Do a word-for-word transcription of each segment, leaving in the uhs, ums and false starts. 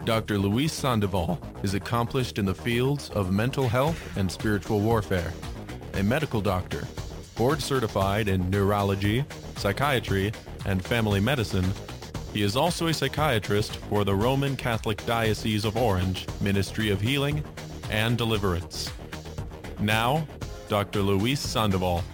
Doctor Luis Sandoval is accomplished in the fields of mental health and spiritual warfare. A medical doctor, board certified in neurology, psychiatry, and family medicine, he is also a psychiatrist for the Roman Catholic Diocese of Orange Ministry of Healing and Deliverance. Now, Doctor Luis Sandoval.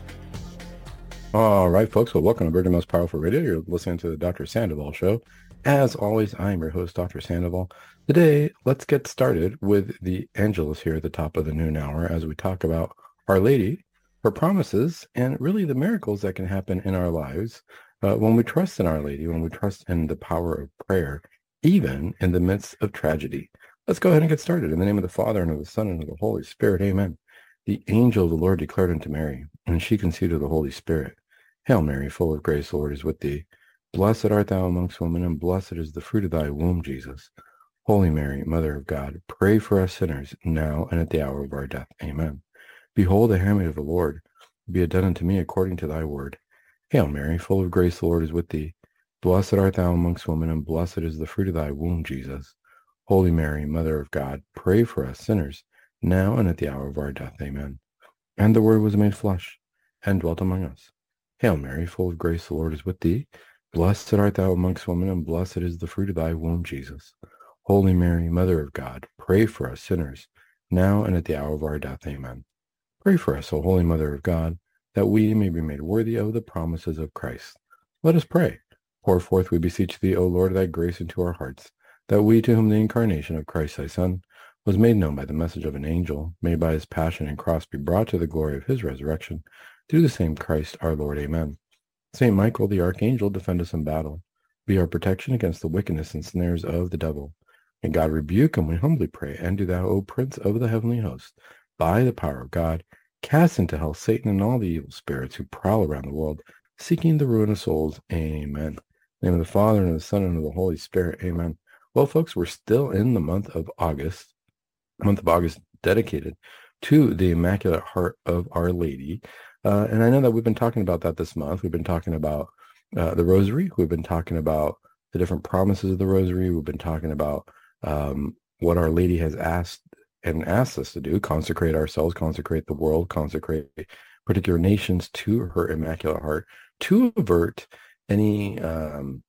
All right, folks. Well, welcome to Virgin Most Powerful Radio. You're listening to the Doctor Sandoval Show. As always, I'm your host, Doctor Sandoval. Today, let's get started with the Angelus here at the top of the noon hour as we talk about Our Lady, her promises, and really the miracles that can happen in our lives uh, when we trust in Our Lady, when we trust in the power of prayer, even in the midst of tragedy. Let's go ahead and get started. In the name of the Father, and of the Son, and of the Holy Spirit, amen. The angel of the Lord declared unto Mary, and she conceived of the Holy Spirit. Hail Mary, full of grace, the Lord is with thee. Blessed art thou amongst women, and blessed is the fruit of thy womb, Jesus. Holy Mary, Mother of God, pray for us sinners, now and at the hour of our death. Amen. Behold, the handmaid of the Lord, be it done unto me according to thy word. Hail Mary, full of grace, the Lord is with thee. Blessed art thou amongst women, and blessed is the fruit of thy womb, Jesus. Holy Mary, Mother of God, pray for us sinners, now and at the hour of our death. Amen. And the Word was made flesh, and dwelt among us. Hail Mary, full of grace, the Lord is with thee. Blessed art thou amongst women, and blessed is the fruit of thy womb, Jesus. Holy Mary, Mother of God, pray for us sinners, now and at the hour of our death. Amen. Pray for us, O Holy Mother of God, that we may be made worthy of the promises of Christ. Let us pray. Pour forth, we beseech thee, O Lord, thy grace into our hearts, that we, to whom the incarnation of Christ thy Son was made known by the message of an angel, may by his passion and cross be brought to the glory of his resurrection, through the same Christ our Lord. Amen. Saint Michael, the archangel, defend us in battle. Be our protection against the wickedness and snares of the devil. May God rebuke him, we humbly pray. And do thou, O Prince of the heavenly host, by the power of God, cast into hell Satan and all the evil spirits who prowl around the world, seeking the ruin of souls. Amen. In the name of the Father, and of the Son, and of the Holy Spirit. Amen. Well, folks, we're still in the month of August, month of August dedicated to the Immaculate Heart of Our Lady. Uh, and I know that we've been talking about that this month. We've been talking about uh, the Rosary. We've been talking about the different promises of the Rosary. We've been talking about um, what Our Lady has asked and asked us to do, consecrate ourselves, consecrate the world, consecrate particular nations to her Immaculate Heart to avert any, um,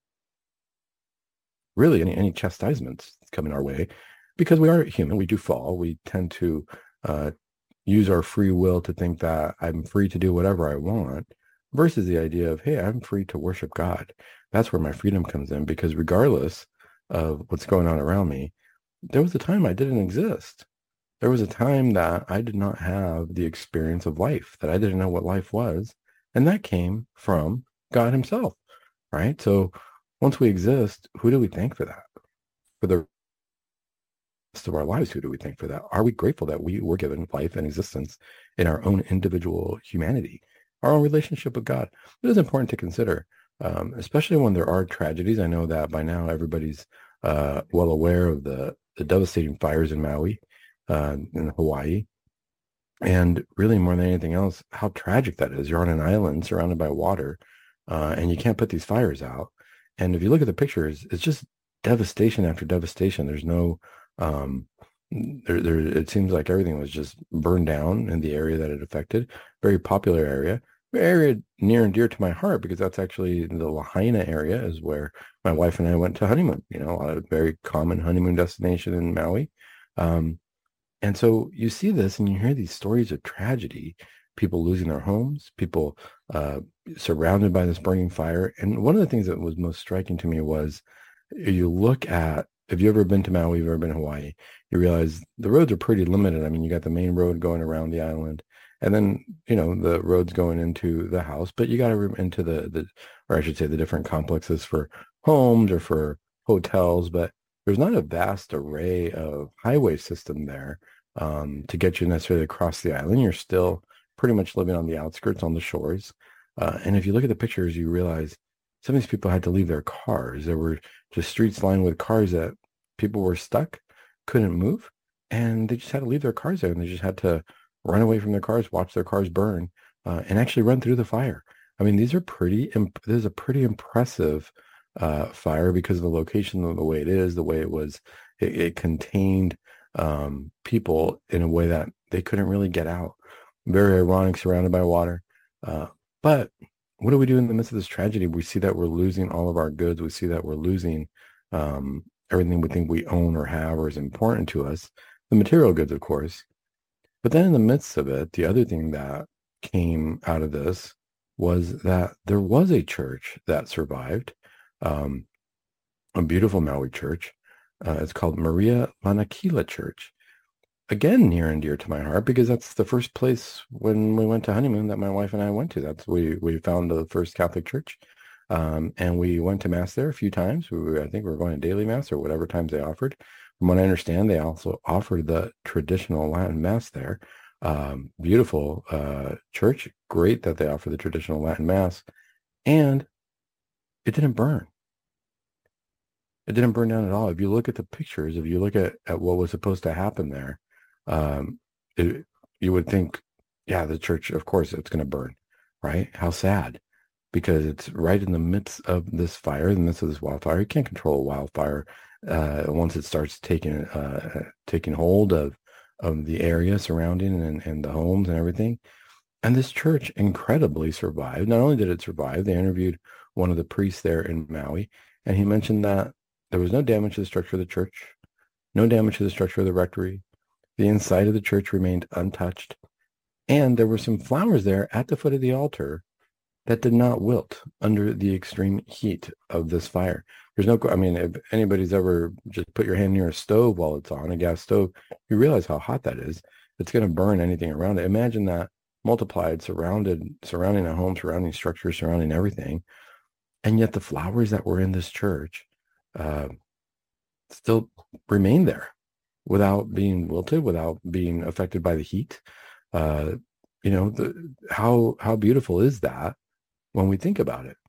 really any, any chastisements coming our way, because we are human. We do fall. We tend to uh, use our free will to think that I'm free to do whatever I want, versus the idea of, hey, I'm free to worship God. That's where my freedom comes in, because regardless of what's going on around me, there was a time I didn't exist. There was a time that I did not have the experience of life, that I didn't know what life was. And that came from God himself, right? So once we exist, who do we thank for that? For the rest of our lives, who do we thank for that? Are we grateful that we were given life and existence in our own individual humanity, our own relationship with God? It is important to consider, um, especially when there are tragedies. I know that by now everybody's uh, well aware of the, the devastating fires in Maui, uh, in Hawaii. And really, more than anything else, how tragic that is. You're on an island surrounded by water, uh, and you can't put these fires out. And if you look at the pictures, it's just devastation after devastation. There's no, um, there, there, it seems like everything was just burned down in the area that it affected. Very popular area, area near and dear to my heart, because that's actually the Lahaina area is where my wife and I went to honeymoon, you know, a very common honeymoon destination in Maui. Um, and so you see this and you hear these stories of tragedy, people losing their homes, people uh, surrounded by this burning fire. And one of the things that was most striking to me was, you look at, if you've ever been to Maui, if you've ever been to Hawaii, you realize the roads are pretty limited. I mean, you got the main road going around the island, and then, you know, the roads going into the house, but you got to into the, the, or I should say the different complexes for homes or for hotels, but there's not a vast array of highway system there um, to get you necessarily across the island. You're still pretty much living on the outskirts, on the shores. Uh, and if you look at the pictures, you realize some of these people had to leave their cars. There were just streets lined with cars that people were stuck, couldn't move, and they just had to leave their cars there, and they just had to run away from their cars, watch their cars burn, uh, and actually run through the fire. I mean, these are pretty, imp- this is a pretty impressive uh, fire because of the location, of the way it is, the way it was. It, it contained um, people in a way that they couldn't really get out. Very ironic, surrounded by water. Uh, but what do we do in the midst of this tragedy? We see that we're losing all of our goods. We see that we're losing um, everything we think we own or have or is important to us. The material goods, of course. But then in the midst of it, the other thing that came out of this was that there was a church that survived, um, a beautiful Maui church. Uh, it's called Maria Lanakila Church. Again, near and dear to my heart, because that's the first place when we went to honeymoon that my wife and I went to. That's we we found the first Catholic church, um, and we went to mass there a few times. We were, I think we were going to daily mass or whatever times they offered. From what I understand, they also offered the traditional Latin mass there. Um, beautiful uh, church, great that they offer the traditional Latin mass, and it didn't burn. It didn't burn down at all. If you look at the pictures, if you look at, at what was supposed to happen there, um, it, you would think, yeah, the church, of course, it's going to burn, right? How sad, because it's right in the midst of this fire, in the midst of this wildfire. You can't control a wildfire uh, once it starts taking uh, taking hold of of the area surrounding and, and the homes and everything. And this church incredibly survived. Not only did it survive, they interviewed one of the priests there in Maui, and he mentioned that there was no damage to the structure of the church, no damage to the structure of the rectory. The inside of the church remained untouched. And there were some flowers there at the foot of the altar that did not wilt under the extreme heat of this fire. There's no, I mean, if anybody's ever just put your hand near a stove while it's on, a gas stove, you realize how hot that is. It's going to burn anything around it. Imagine that multiplied, surrounded, surrounding a home, surrounding structure, surrounding everything. And yet the flowers that were in this church uh, still remained there without being wilted, without being affected by the heat. Uh, you know, the, how how beautiful is that when we think about it?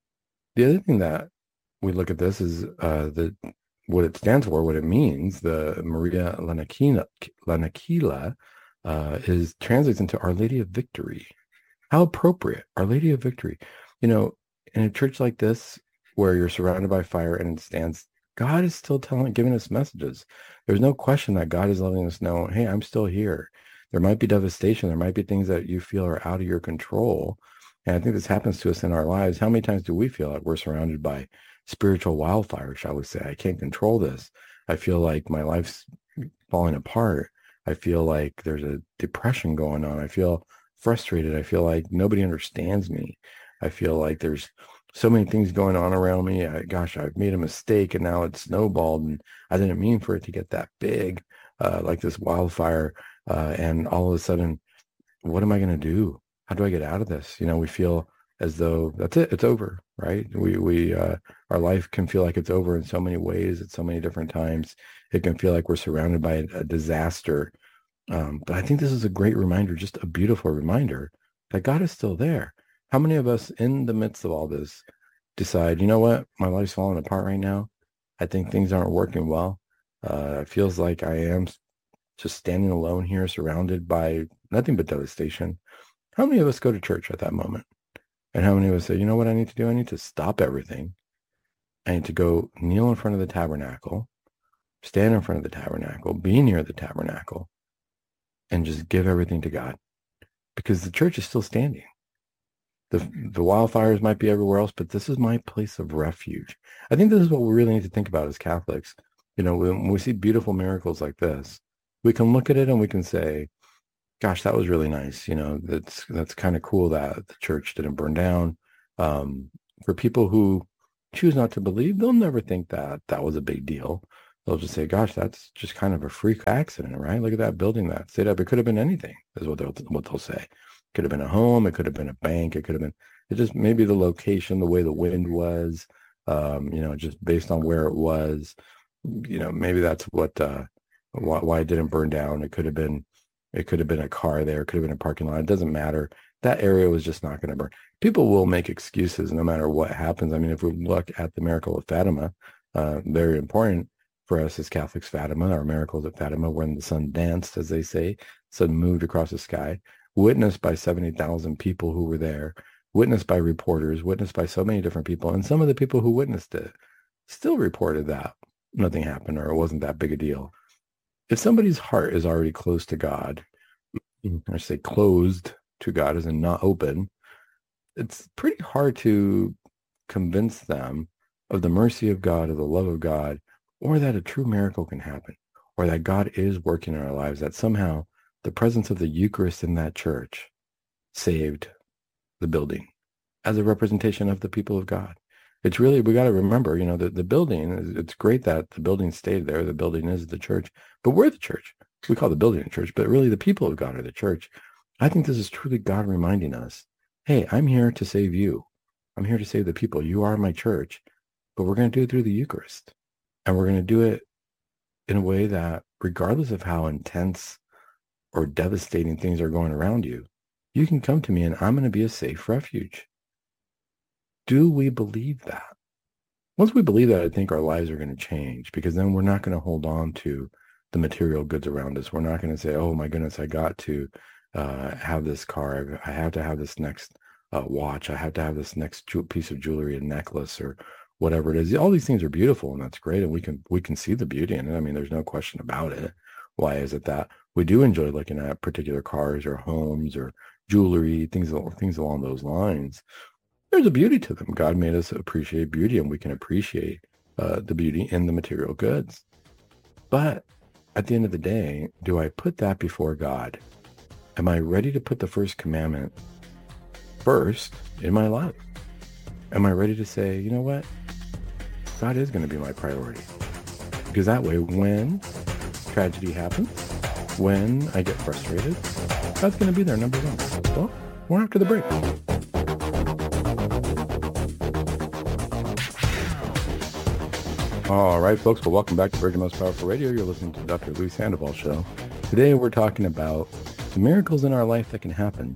The other thing that we look at this is uh, the what it stands for, what it means. The Maria Lanakila, Lanakila uh, is translates into Our Lady of Victory. How appropriate, Our Lady of Victory. You know, in a church like this, where you're surrounded by fire and it stands, God is still telling, giving us messages. There's no question that God is letting us know, hey, I'm still here. There might be devastation. There might be things that you feel are out of your control. And I think this happens to us in our lives. How many times do we feel like we're surrounded by spiritual wildfire, shall we say? I can't control this. I feel like my life's falling apart. I feel like there's a depression going on. I feel frustrated. I feel like nobody understands me. I feel like there's so many things going on around me. I, gosh, I've made a mistake and now it's snowballed and I didn't mean for it to get that big, uh, like this wildfire. Uh, and all of a sudden, what am I going to do? How do I get out of this? You know, we feel as though that's it. It's over, right? We, we, uh, our life can feel like it's over in so many ways at so many different times. It can feel like we're surrounded by a, a disaster. Um, but I think this is a great reminder, just a beautiful reminder that God is still there. How many of us in the midst of all this decide, you know what, my life's falling apart right now. I think things aren't working well. Uh, it feels like I am just standing alone here, surrounded by nothing but devastation. How many of us go to church at that moment? And how many of us say, you know what I need to do? I need to stop everything. I need to go kneel in front of the tabernacle, stand in front of the tabernacle, be near the tabernacle, and just give everything to God. Because the church is still standing. The, the wildfires might be everywhere else, but this is my place of refuge. I think this is what we really need to think about as Catholics. You know, when we see beautiful miracles like this, we can look at it and we can say, gosh, that was really nice. You know, that's that's kind of cool that the church didn't burn down. Um, for people who choose not to believe, they'll never think that that was a big deal. They'll just say, gosh, that's just kind of a freak accident, right? Look at that building that stayed up. It could have been anything, is what they'll, what they'll say. It could have been a home. It could have been a bank. It could have been, it just maybe the location, the way the wind was, um, you know, just based on where it was, you know, maybe that's what, uh, why, why it didn't burn down. It could have been, it could have been a car there. It could have been a parking lot. It doesn't matter. That area was just not going to burn. People will make excuses no matter what happens. I mean, if we look at the miracle of Fatima, uh, very important for us as Catholics, Fatima, our miracles at Fatima, when the sun danced, as they say, sun moved across the sky, witnessed by seventy thousand people who were there. witnessed by reporters, witnessed by so many different people. And some of the people who witnessed it still reported that nothing happened or it wasn't that big a deal. If somebody's heart is already close to God, or say closed to God as in not open, it's pretty hard to convince them of the mercy of God, of the love of God, or that a true miracle can happen, or that God is working in our lives, that somehow the presence of the Eucharist in that church saved the building as a representation of the people of God. It's really, we got to remember, you know, the, the building, it's great that the building stayed there. The building is the church, but we're the church. We call the building a church, but really the people of God are the church. I think this is truly God reminding us, hey, I'm here to save you. I'm here to save the people. You are my church, but we're going to do it through the Eucharist. And we're going to do it in a way that, regardless of how intense or devastating things are going around you, you can come to me and I'm going to be a safe refuge. Do we believe that? Once we believe that, I think our lives are going to change, because then we're not going to hold on to the material goods around us. We're not going to say, oh my goodness, I got to uh, have this car. I have to have this next uh, watch. I have to have this next ju- piece of jewelry, a necklace or whatever it is. All these things are beautiful and that's great. And we can, we can see the beauty in it. I mean, there's no question about it. Why is it that we do enjoy looking at particular cars or homes or jewelry, things, things along those lines? There's a beauty to them. God made us appreciate beauty, and we can appreciate uh, the beauty in the material goods. But at the end of the day, do I put that before God? Am I ready to put the first commandment first in my life? Am I ready to say, you know what? God is going to be my priority. Because that way, when tragedy happens, when I get frustrated, God's going to be there, number one. Well, we're after the break. All right, folks. Well, welcome back to Virgin Most Powerful Radio. You're listening to the Doctor Louis Sandoval Show. Today, we're talking about the miracles in our life that can happen,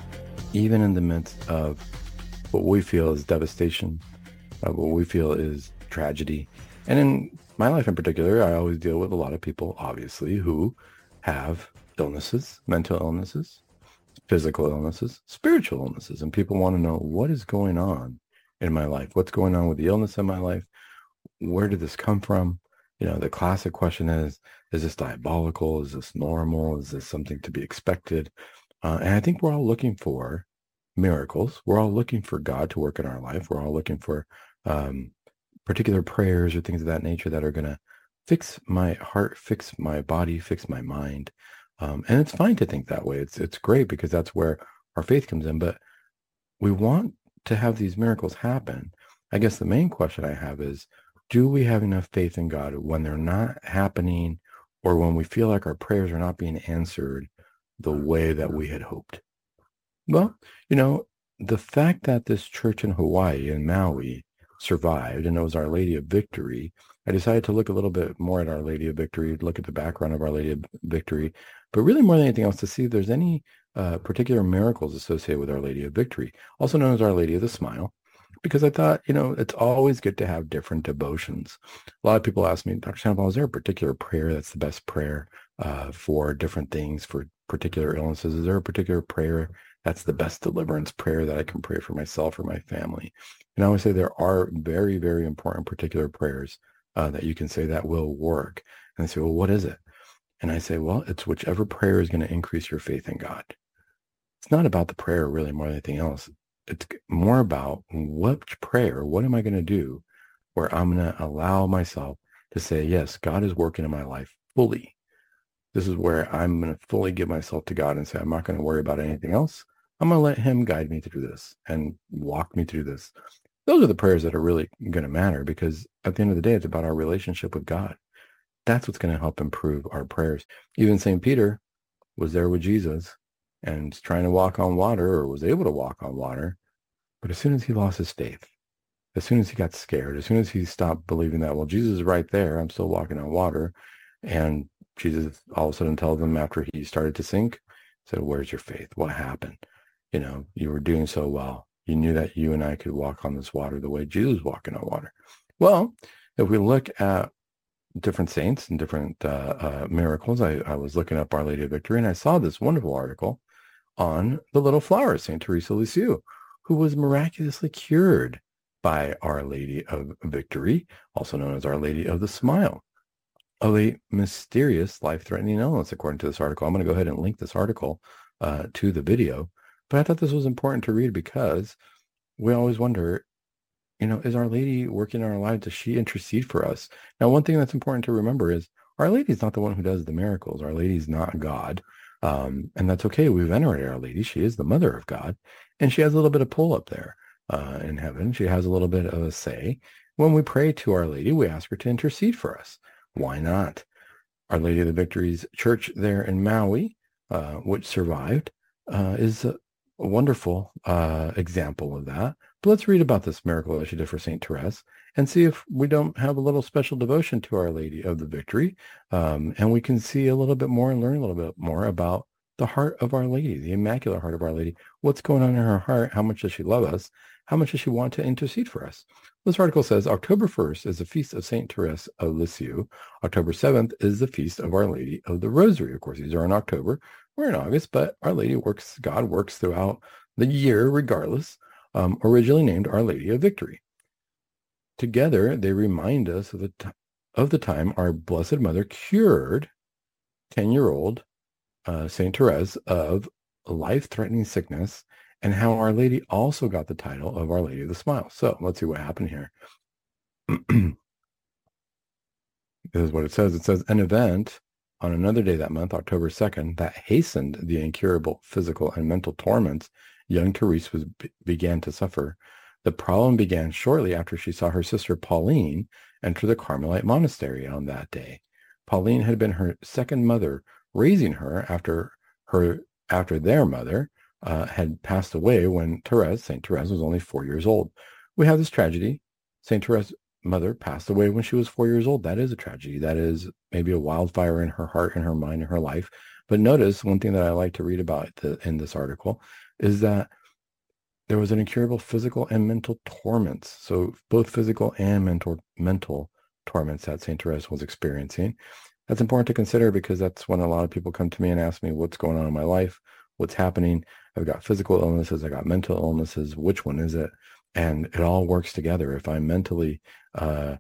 even in the midst of what we feel is devastation, uh, what we feel is tragedy. And in my life in particular, I always deal with a lot of people, obviously, who have illnesses, mental illnesses, physical illnesses, spiritual illnesses. And people want to know, what is going on in my life? What's going on with the illness in my life? Where did this come from? You know, the classic question is, is this diabolical? Is this normal? Is this something to be expected? Uh, and I think we're all looking for miracles. We're all looking for God to work in our life. We're all looking for um, particular prayers or things of that nature that are going to fix my heart, fix my body, fix my mind. Um, and it's fine to think that way. It's, it's great, because that's where our faith comes in. But we want to have these miracles happen. I guess the main question I have is, do we have enough faith in God when they're not happening, or when we feel like our prayers are not being answered the way that we had hoped? Well, you know, the fact that this church in Hawaii, in Maui, survived, and it was Our Lady of Victory, I decided to look a little bit more at Our Lady of Victory, look at the background of Our Lady of Victory, but really more than anything else, to see if there's any uh, particular miracles associated with Our Lady of Victory, also known as Our Lady of the Smile. Because I thought, you know, it's always good to have different devotions. A lot of people ask me, Doctor Sandoval, is there a particular prayer that's the best prayer uh, for different things, for particular illnesses? Is there a particular prayer that's the best deliverance prayer that I can pray for myself or my family? And I always say there are very, very important particular prayers uh, that you can say that will work. And they say, well, what is it? And I say, well, it's whichever prayer is going to increase your faith in God. It's not about the prayer really more than anything else. It's more about which prayer, what am I going to do where I'm going to allow myself to say, yes, God is working in my life fully. This is where I'm going to fully give myself to God and say, I'm not going to worry about anything else. I'm going to let him guide me through this and walk me through this. Those are the prayers that are really going to matter, because at the end of the day, it's about our relationship with God. That's what's going to help improve our prayers. Even Saint Peter was there with Jesus and trying to walk on water, or was able to walk on water. But as soon as he lost his faith, as soon as he got scared, as soon as he stopped believing that, well, Jesus is right there, I'm still walking on water. And Jesus all of a sudden tells him, after he started to sink, said, where's your faith? What happened? You know, you were doing so well. You knew that you and I could walk on this water the way Jesus was walking on water. Well, if we look at different saints and different uh, uh, miracles, I, I was looking up Our Lady of Victory, and I saw this wonderful article on the little flower, Saint Teresa of Lisieux, who was miraculously cured by Our Lady of Victory, also known as Our Lady of the Smile, of a mysterious life-threatening illness, according to this article. I'm going to go ahead and link this article uh, to the video, but I thought this was important to read because we always wonder, you know, is Our Lady working in our lives? Does she intercede for us? Now, one thing that's important to remember is Our Lady is not the one who does the miracles. Our Lady is not God, um, and that's okay. We venerate Our Lady. She is the mother of God, and she has a little bit of pull up there uh, in heaven. She has a little bit of a say. When we pray to Our Lady, we ask her to intercede for us. Why not? Our Lady of the Victory's church there in Maui, uh, which survived, uh, is a wonderful uh, example of that. But let's read about this miracle that she did for Saint Therese and see if we don't have a little special devotion to Our Lady of the Victory, um, and we can see a little bit more and learn a little bit more about the heart of Our Lady, the Immaculate Heart of Our Lady. What's going on in her heart? How much does she love us? How much does she want to intercede for us? This article says October first is the feast of Saint Therese of Lisieux. October seventh is the feast of Our Lady of the Rosary. Of course, these are in October. We're in August, but Our Lady works, God works throughout the year regardless, um, originally named Our Lady of Victory. Together, they remind us of the, t- of the time our Blessed Mother cured ten-year-old uh, Saint Therese of life-threatening sickness, and how Our Lady also got the title of Our Lady of the Smile. So let's see what happened here. This is what it says. It says, an event on another day that month, October second, that hastened the incurable physical and mental torments young Therese was began to suffer. The problem began shortly after she saw her sister Pauline enter the Carmelite monastery on that day. Pauline had been her second mother, raising her after her after their mother uh, had passed away when Therese, Saint Therese, was only four years old. We have this tragedy. Saint Therese's mother passed away when she was four years old. That is a tragedy. That is maybe a wildfire in her heart, in her mind, in her life. But notice one thing that I like to read about the, in this article is that there was an incurable physical and mental torments. So both physical and mental mental torments that Saint Therese was experiencing. That's important to consider because that's when a lot of people come to me and ask me what's going on in my life, what's happening. I've got physical illnesses, I got mental illnesses. Which one is it? And it all works together. If I'm mentally uh,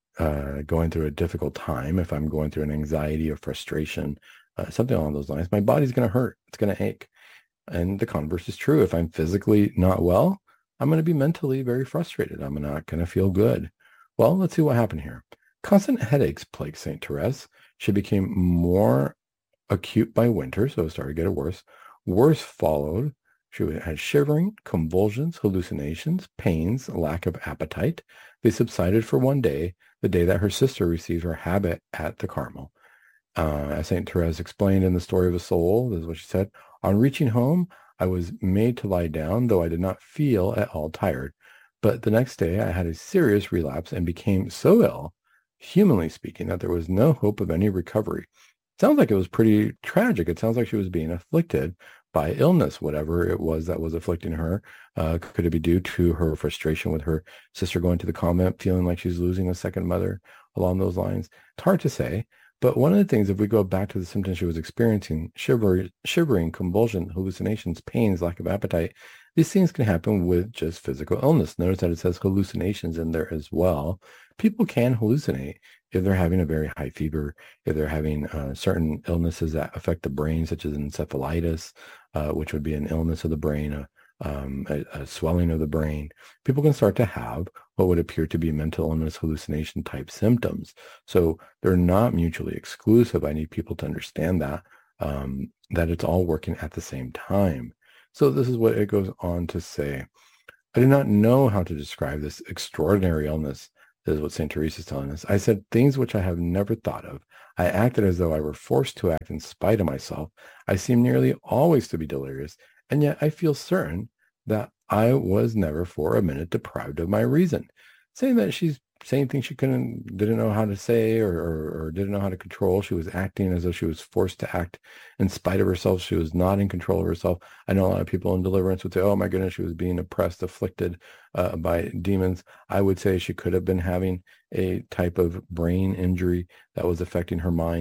uh, going through a difficult time, if I'm going through an anxiety or frustration, uh, something along those lines, my body's going to hurt. It's going to ache. And the converse is true. If I'm physically not well, I'm going to be mentally very frustrated. I'm not going to feel good. Well, let's see what happened here. Constant headaches plagued Saint Therese. She became more acute by winter, so it started to get worse. Worse followed. She had shivering, convulsions, hallucinations, pains, lack of appetite. They subsided for one day, the day that her sister received her habit at the Carmel. Uh, as Saint Therese explained in The Story of a Soul, this is what she said, on reaching home, I was made to lie down, though I did not feel at all tired. But the next day, I had a serious relapse and became so ill, humanly speaking, that there was no hope of any recovery. It sounds like it was pretty tragic. It sounds like she was being afflicted by illness, whatever it was that was afflicting her. Uh, could it be due to her frustration with her sister going to the convent, feeling like she's losing a second mother along those lines? It's hard to say. But one of the things, if we go back to the symptoms she was experiencing, shiver, shivering, convulsion, hallucinations, pains, lack of appetite, these things can happen with just physical illness. Notice that it says hallucinations in there as well. People can hallucinate if they're having a very high fever, if they're having uh, certain illnesses that affect the brain, such as encephalitis, uh, which would be an illness of the brain, a, um, a, a swelling of the brain. People can start to have what would appear to be mental illness, hallucination type symptoms. So they're not mutually exclusive. I need people to understand that, um, that it's all working at the same time. So this is what it goes on to say. I do not know how to describe this extraordinary illness. This is what Saint Therese is telling us. I said things which I have never thought of. I acted as though I were forced to act in spite of myself. I seem nearly always to be delirious, and yet I feel certain that I was never for a minute deprived of my reason. Saying that she's saying things she couldn't, didn't know how to say or, or, or didn't know how to control. She was acting as though she was forced to act in spite of herself. She was not in control of herself. I know a lot of people in deliverance would say, oh my goodness, she was being oppressed, afflicted uh, by demons. I would say she could have been having a type of brain injury that was affecting her mind.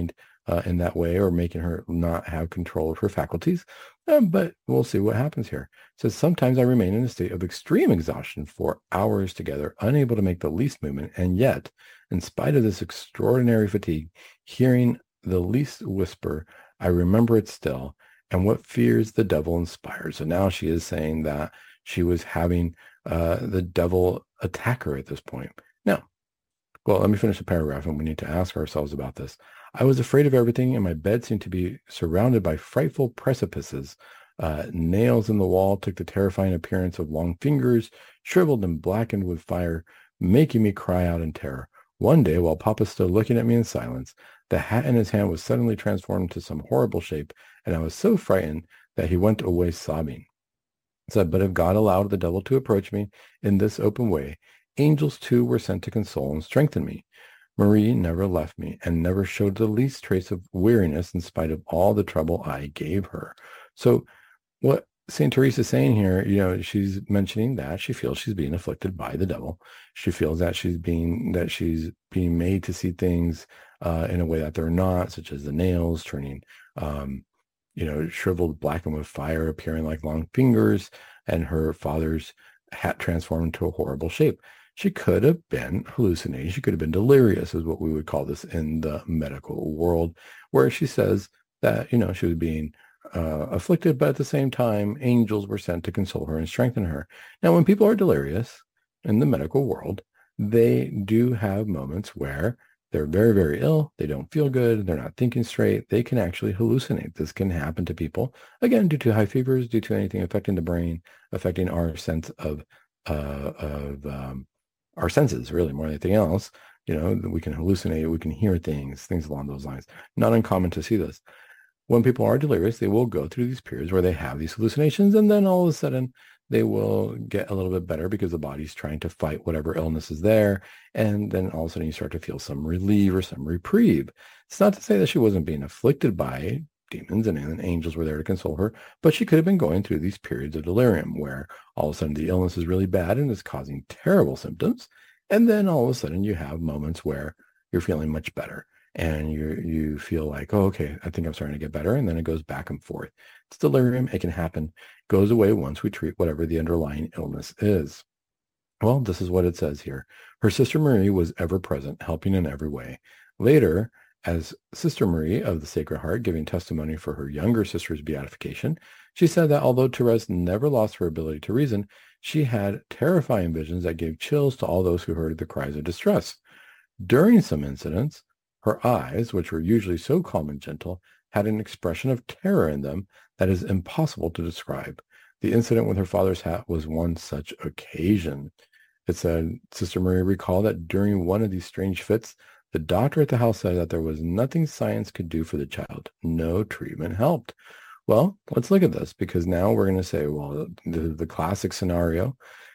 uh, in that way, or making her not have control of her faculties. Um, but we'll see what happens here. It says, sometimes I remain in a state of extreme exhaustion for hours together, unable to make the least movement. And yet, in spite of this extraordinary fatigue, hearing the least whisper, I remember it still, and what fears the devil inspires. So now she is saying that she was having uh, the devil attack her at this point. Now, well, let me finish the paragraph, and we need to ask ourselves about this. I was afraid of everything, and my bed seemed to be surrounded by frightful precipices. Uh, nails in the wall took the terrifying appearance of long fingers, shriveled and blackened with fire, making me cry out in terror. One day, while Papa stood looking at me in silence, the hat in his hand was suddenly transformed into some horrible shape, and I was so frightened that he went away sobbing. It said, but if God allowed the devil to approach me in this open way, angels too were sent to console and strengthen me. Marie never left me and never showed the least trace of weariness in spite of all the trouble I gave her. So what Saint Teresa is saying here, you know, she's mentioning that she feels she's being afflicted by the devil. She feels that she's being that she's being made to see things uh, in a way that they're not, such as the nails turning, um, you know, shriveled, blackened with fire, appearing like long fingers, and her father's hat transformed into a horrible shape. She could have been hallucinating. She could have been delirious, is what we would call this in the medical world, where she says that, you know, she was being uh, afflicted, but at the same time, angels were sent to console her and strengthen her. Now, when people are delirious in the medical world, they do have moments where they're very, very ill. They don't feel good. They're not thinking straight. They can actually hallucinate. This can happen to people, again, due to high fevers, due to anything affecting the brain, affecting our sense of, uh, of, um, our senses, really, more than anything else. You know, we can hallucinate, we can hear things, things along those lines. Not uncommon to see this. When people are delirious, they will go through these periods where they have these hallucinations, and then all of a sudden they will get a little bit better because the body's trying to fight whatever illness is there. And then all of a sudden you start to feel some relief or some reprieve. It's not to say that she wasn't being afflicted by demons and, and angels were there to console her, but she could have been going through these periods of delirium where all of a sudden the illness is really bad and is causing terrible symptoms. And then all of a sudden you have moments where you're feeling much better and you you feel like, oh, okay, I think I'm starting to get better. And then it goes back and forth. It's delirium. It can happen. It goes away once we treat whatever the underlying illness is. Well, this is what it says here. Her sister Marie was ever present, helping in every way. Later, as Sister Marie of the Sacred Heart, giving testimony for her younger sister's beatification, she said that although Therese never lost her ability to reason, she had terrifying visions that gave chills to all those who heard the cries of distress. During some incidents, her eyes, which were usually so calm and gentle, had an expression of terror in them that is impossible to describe. The incident with her father's hat was one such occasion. It said, Sister Marie recalled that during one of these strange fits, the doctor at the house said that there was nothing science could do for the child. No treatment helped. Well, let's look at this, because now we're going to say, well, the, the classic scenario,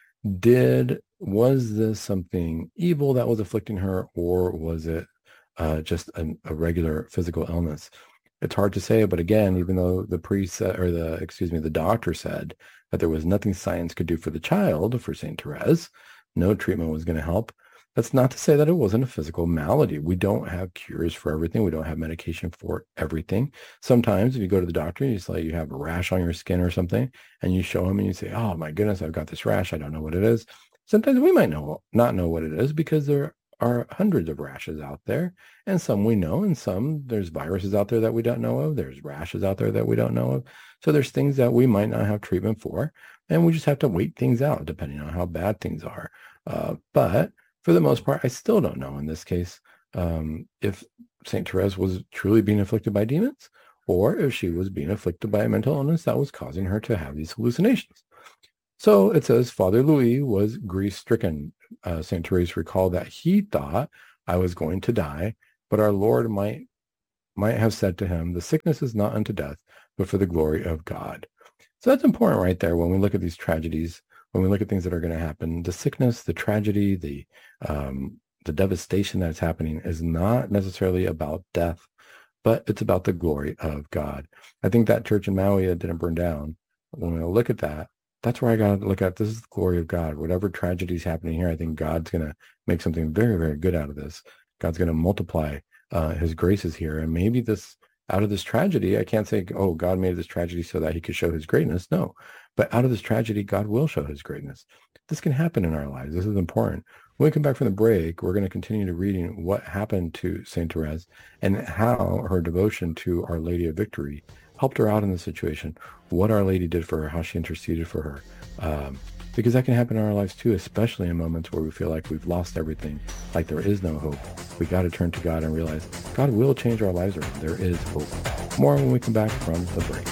did, was this something evil that was afflicting her, or was it uh, just an, a regular physical illness? It's hard to say, but again, even though the priest said, or the, excuse me, the doctor said that there was nothing science could do for the child, for Saint Therese, no treatment was going to help. That's not to say that it wasn't a physical malady. We don't have cures for everything. We don't have medication for everything. Sometimes if you go to the doctor, you say you have a rash on your skin or something, and you show him and you say, oh my goodness, I've got this rash. I don't know what it is. Sometimes we might know not know what it is because there are hundreds of rashes out there, and some we know, and some there's viruses out there that we don't know of. There's rashes out there that we don't know of. So there's things that we might not have treatment for, and we just have to wait things out depending on how bad things are. Uh, but for the most part, I still don't know in this case um, if Saint Therese was truly being afflicted by demons, or if she was being afflicted by a mental illness that was causing her to have these hallucinations. So it says, Father Louis was grief-stricken. Uh, Saint Therese recalled that he thought I was going to die, but our Lord might might have said to him, the sickness is not unto death, but for the glory of God. So that's important right there when we look at these tragedies, when we look at things that are going to happen. The sickness, the tragedy, the um, the devastation that's happening is not necessarily about death, but it's about the glory of God. I think that church in Maui that didn't burn down, when we look at that, that's where I got to look at, this is the glory of God. Whatever tragedy is happening here, I think God's going to make something very, very good out of this. God's going to multiply Uh, his grace is here. And maybe this, out of this tragedy, I can't say, oh, God made this tragedy so that he could show his greatness. No, but out of this tragedy, God will show his greatness. This can happen in our lives. This is important. When we come back from the break, we're going to continue to reading what happened to Saint Therese and how her devotion to Our Lady of Victory helped her out in this situation, what Our Lady did for her, how she interceded for her. Um, because that can happen in our lives too, especially in moments where we feel like we've lost everything, like there is no hope. We got to turn to God and realize God will change our lives around. There is hope. More when we come back from the break.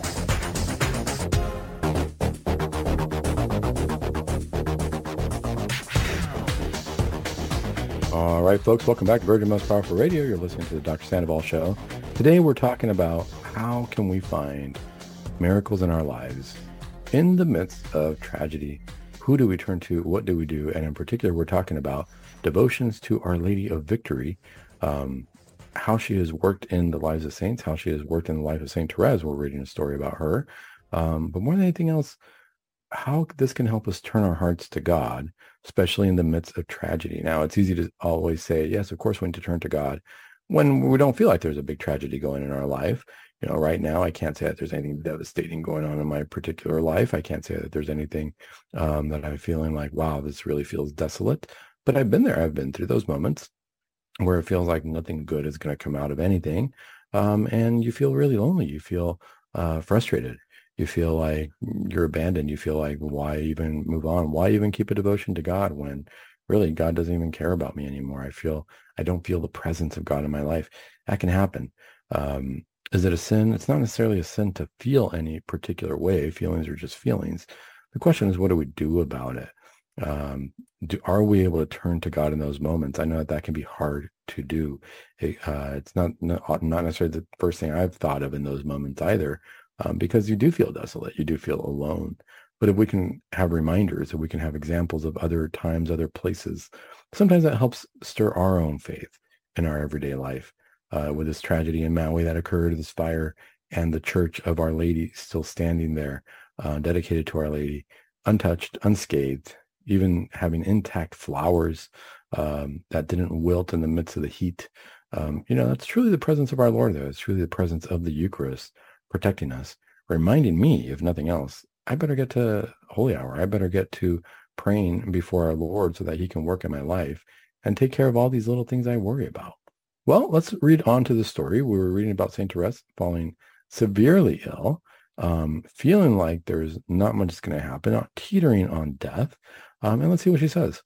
All right, folks, welcome back to Virgin Most Powerful Radio. You're listening to the Doctor Sandoval Show. Today we're talking about how can we find miracles in our lives in the midst of tragedy. Who do we turn to? What do we do? And in particular, we're talking about devotions to Our Lady of Victory, um, how she has worked in the lives of saints, how she has worked in the life of Saint Therese. We're reading a story about her. Um, but more than anything else, how this can help us turn our hearts to God, especially in the midst of tragedy. Now, it's easy to always say, yes, of course, we need to turn to God when we don't feel like there's a big tragedy going in our life. You know, right now, I can't say that there's anything devastating going on in my particular life. I can't say that there's anything um, that I'm feeling like, wow, this really feels desolate. But I've been there. I've been through those moments where it feels like nothing good is going to come out of anything. Um, and you feel really lonely. You feel uh, frustrated. You feel like you're abandoned. You feel like, why even move on? Why even keep a devotion to God when really God doesn't even care about me anymore? I feel, I don't feel the presence of God in my life. That can happen. Um, Is it a sin? It's not necessarily a sin to feel any particular way. Feelings are just feelings. The question is, what do we do about it? Um, do, are we able to turn to God in those moments? I know that that can be hard to do. It, uh, it's not, not not necessarily the first thing I've thought of in those moments either, um, because you do feel desolate. You do feel alone. But if we can have reminders, if we can have examples of other times, other places, sometimes that helps stir our own faith in our everyday life. Uh, with this tragedy in Maui that occurred, this fire, and the Church of Our Lady still standing there, uh, dedicated to Our Lady, untouched, unscathed, even having intact flowers um, that didn't wilt in the midst of the heat. Um, you know, that's truly the presence of our Lord there. It's truly the presence of the Eucharist protecting us, reminding me, if nothing else, I better get to Holy Hour. I better get to praying before our Lord so that he can work in my life and take care of all these little things I worry about. Well, let's read on to the story. We were reading about Saint Therese falling severely ill, um, feeling like there's not much going to happen, teetering on death. Um, and let's see what she says.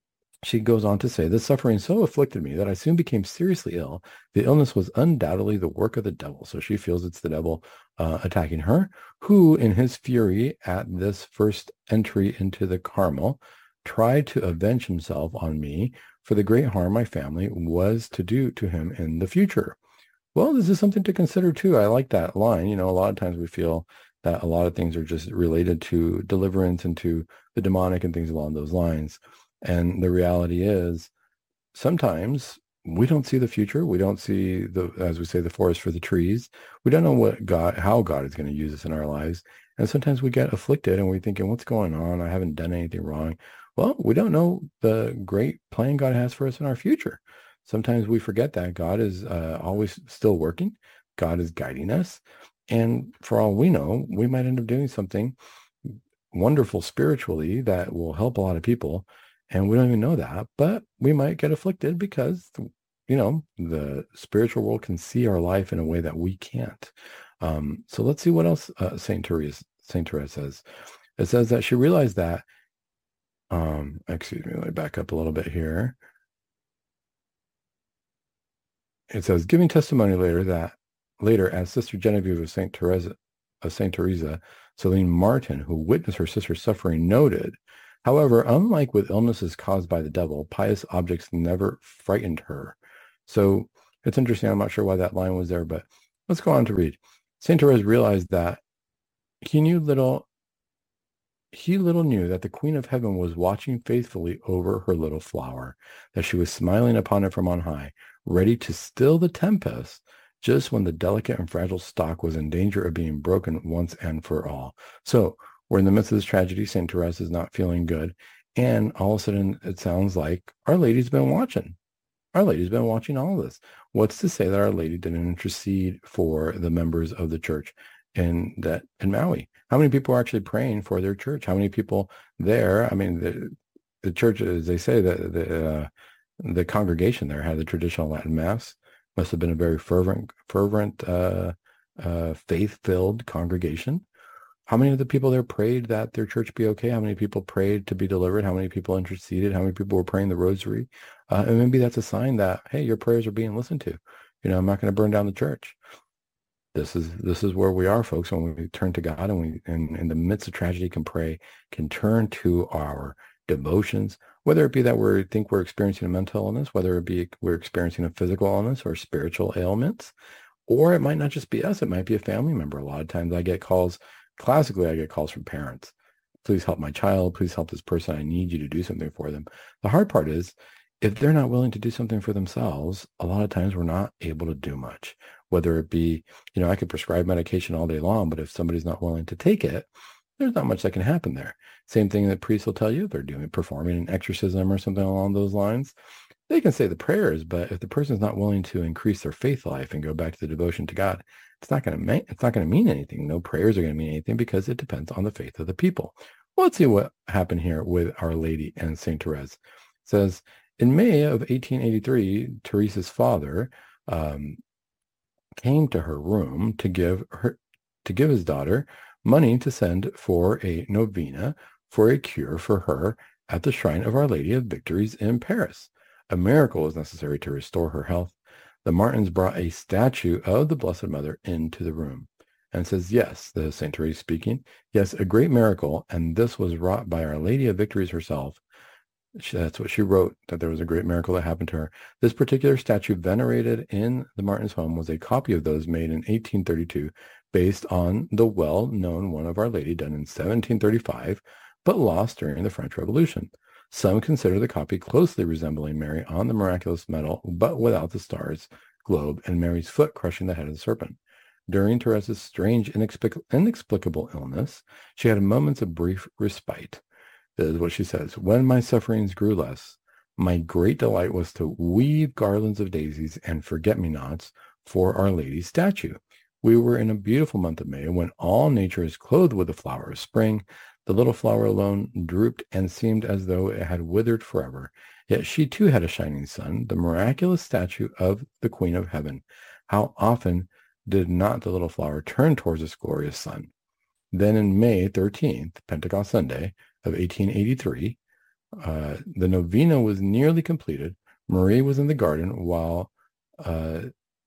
She goes on to say, "This suffering so afflicted me that I soon became seriously ill. The illness was undoubtedly the work of the devil." So she feels it's the devil uh, attacking her, who in his fury at this first entry into the Carmel tried to avenge himself on me for the great harm my family was to do to him in the future. Well, this is something to consider too. I like that line. You know, a lot of times we feel that a lot of things are just related to deliverance and to the demonic and things along those lines. And the reality is sometimes we don't see the future. We don't see the, as we say, the forest for the trees. We don't know what God, how God is going to use us in our lives. And sometimes we get afflicted and we're thinking, what's going on? I haven't done anything wrong. Well, we don't know the great plan God has for us in our future. Sometimes we forget that God is uh, always still working. God is guiding us. And for all we know, we might end up doing something wonderful spiritually that will help a lot of people. And we don't even know that, but we might get afflicted because, you know, the spiritual world can see our life in a way that we can't. Um, so let's see what else uh, Saint Therese, Saint Therese says. It says that she realized that Um, excuse me, let me back up a little bit here. It says, giving testimony later that later as Sister Genevieve of Saint Teresa, of Saint Teresa, Celine Martin, who witnessed her sister's suffering, noted, however, unlike with illnesses caused by the devil, pious objects never frightened her. So it's interesting. I'm not sure why that line was there, but let's go on to read. Saint Teresa realized that he knew little He little knew that the Queen of Heaven was watching faithfully over her little flower, that she was smiling upon it from on high, ready to still the tempest, just when the delicate and fragile stalk was in danger of being broken once and for all. So we're in the midst of this tragedy. Saint Therese is not feeling good. And all of a sudden, it sounds like Our Lady's been watching. Our Lady's been watching all of this. What's to say that Our Lady didn't intercede for the members of the church in that in Maui? How many people are actually praying for their church? How many people there? I mean, the the church, as they say, that the uh, the congregation there had the traditional Latin Mass. Must have been a very fervent, fervent, uh, uh, faith-filled congregation. How many of the people there prayed that their church be okay? How many people prayed to be delivered? How many people interceded? How many people were praying the rosary? Uh, and maybe that's a sign that, hey, your prayers are being listened to. You know, I'm not going to burn down the church. This is this is where we are, folks, when we turn to God and we, in, in the midst of tragedy, can pray, can turn to our devotions, whether it be that we think we're experiencing a mental illness, whether it be we're experiencing a physical illness or spiritual ailments, or it might not just be us. It might be a family member. A lot of times I get calls, classically, I get calls from parents. Please help my child. Please help this person. I need you to do something for them. The hard part is, if they're not willing to do something for themselves, a lot of times we're not able to do much. Whether it be, you know, I could prescribe medication all day long, but if somebody's not willing to take it, there's not much that can happen there. Same thing that priests will tell you if they're doing, performing an exorcism or something along those lines. They can say the prayers, but if the person's not willing to increase their faith life and go back to the devotion to God, it's not going to mean, it's not going to mean anything. No prayers are going to mean anything because it depends on the faith of the people. Well, let's see what happened here with Our Lady and Saint Therese. It says, in May of eighteen eighty-three, Teresa's father um, came to her room to give her to give his daughter money to send for a novena for a cure for her at the shrine of Our Lady of Victories in Paris. A miracle was necessary to restore her health. The Martins brought a statue of the Blessed Mother into the room, and says, yes, the Saint Therese speaking, yes, a great miracle, and this was wrought by Our Lady of Victories herself. She, that's what she wrote, that there was a great miracle that happened to her. This particular statue venerated in the Martins' home was a copy of those made in eighteen thirty-two, based on the well-known one of Our Lady done in seventeen thirty-five, but lost during the French Revolution. Some consider the copy closely resembling Mary on the miraculous medal, but without the stars, globe, and Mary's foot crushing the head of the serpent. During Therese's strange, inexplic- inexplicable illness, she had moments of brief respite. This is what she says. When my sufferings grew less, my great delight was to weave garlands of daisies and forget-me-nots for Our Lady's statue. We were in a beautiful month of May when all nature is clothed with the flower of spring. The little flower alone drooped and seemed as though it had withered forever. Yet she too had a shining sun, the miraculous statue of the Queen of Heaven. How often did not the little flower turn towards this glorious sun? Then in May thirteenth, Pentecost Sunday of eighteen eighty-three, uh, the novena was nearly completed. Marie was in the garden while uh,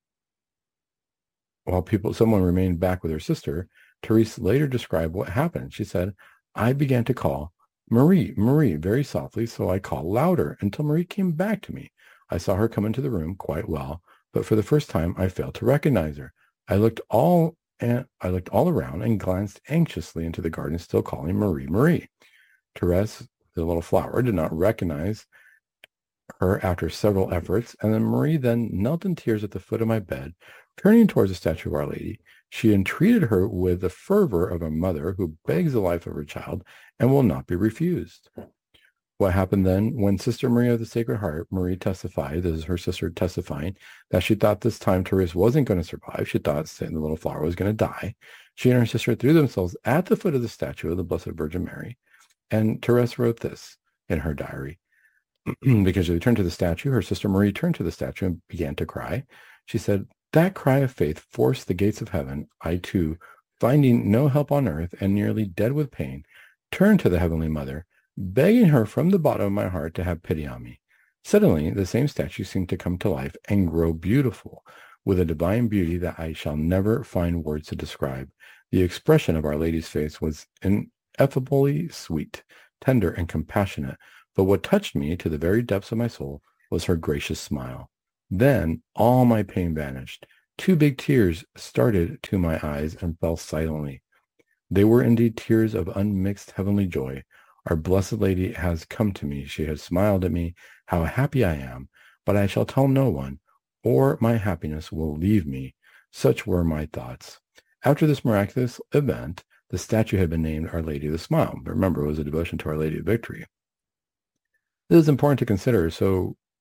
while people, someone remained back with her sister. Therese later described what happened. She said, I began to call, Marie, Marie, very softly, so I called louder until Marie came back to me. I saw her come into the room quite well, but for the first time I failed to recognize her. I looked all and I looked all around and glanced anxiously into the garden, still calling Marie, Marie. Therese, the little flower, did not recognize her after several efforts, and then Marie then knelt in tears at the foot of my bed, turning towards the statue of Our Lady. She entreated her with the fervor of a mother who begs the life of her child and will not be refused. What happened then? When Sister Maria of the Sacred Heart, Marie testified, this is her sister testifying, that she thought this time Therese wasn't going to survive. She thought the little flower was going to die. She and her sister threw themselves at the foot of the statue of the Blessed Virgin Mary. And Therese wrote this in her diary. Because she turned to the statue, her sister Marie turned to the statue and began to cry. She said, that cry of faith forced the gates of heaven. I too, finding no help on earth and nearly dead with pain, turned to the Heavenly Mother, begging her from the bottom of my heart to have pity on me. Suddenly, the same statue seemed to come to life and grow beautiful, with a divine beauty that I shall never find words to describe. The expression of Our Lady's face was ineffably sweet, tender, and compassionate, but what touched me to the very depths of my soul was her gracious smile. Then all my pain vanished. Two big tears started to my eyes and fell silently. They were indeed tears of unmixed heavenly joy. Our Blessed Lady has come to me. She has smiled at me. How happy I am. But I shall tell no one, or my happiness will leave me. Such were my thoughts. After this miraculous event, the statue had been named Our Lady of the Smile. But remember, it was a devotion to Our Lady of Victory. This is important to consider. So,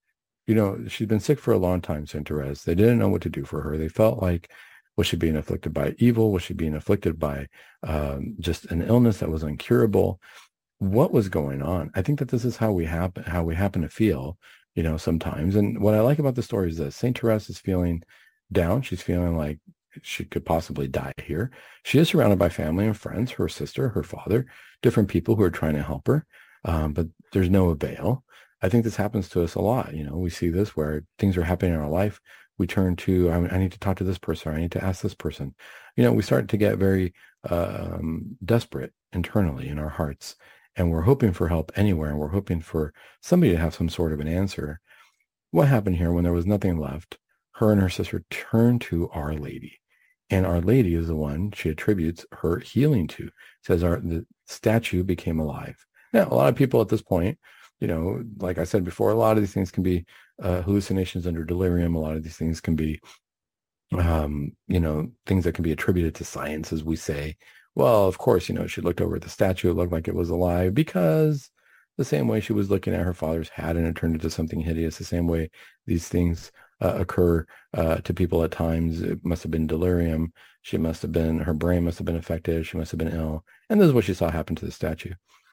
you know, she'd been sick for a long time, Saint Therese. They didn't know what to do for her. They felt like, was she being afflicted by evil? Was she being afflicted by um, just an illness that was incurable? What was going on? I think that this is how we happen, how we happen to feel, you know, sometimes. And what I like about the story is that Saint Therese is feeling down. She's feeling like she could possibly die here. She is surrounded by family and friends, her sister, her father, different people who are trying to help her, um, but there's no avail. I think this happens to us a lot. You know, we see this where things are happening in our life. We turn to, I, I need to talk to this person, or I need to ask this person. You know, we start to get very um, desperate internally in our hearts, and we're hoping for help anywhere, and we're hoping for somebody to have some sort of an answer. What happened here when there was nothing left? Her and her sister turned to Our Lady, and Our Lady is the one she attributes her healing to. It says our the statue became alive. Now, a lot of people at this point, you know, like I said before, a lot of these things can be uh, hallucinations under delirium. A lot of these things can be, um, you know, things that can be attributed to science, as we say. Well, of course, you know, she looked over at the statue. It looked like it was alive because the same way she was looking at her father's hat and it turned into something hideous, the same way these things uh, occur uh, to people at times. It must have been delirium. She must have been, her brain must have been affected. She must have been ill. And this is what she saw happen to the statue.